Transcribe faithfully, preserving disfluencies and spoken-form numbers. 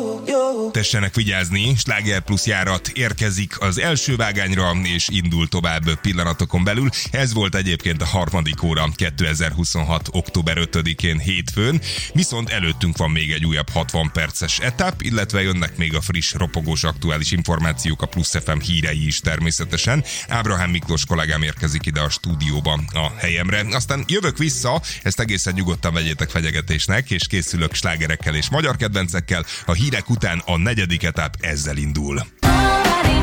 Tessenek vigyázni, Sláger Plusz járat érkezik az első vágányra, és indul tovább pillanatokon belül. Ez volt egyébként a harmadik óra kétezer-huszonhat. október ötödikén hétfőn, viszont előttünk van még egy újabb hatvan perces etap, illetve jönnek még a friss, ropogós, aktuális információk, a Plusz ef em hírei is természetesen. Ábrahám Miklós kollégám érkezik ide a stúdióba a helyemre. Aztán jövök vissza, ezt egészen nyugodtan vegyétek fenyegetésnek, és készülök slágerekkel és magyar kedvencekkel. A hírek után a negyedik etap ezzel indul.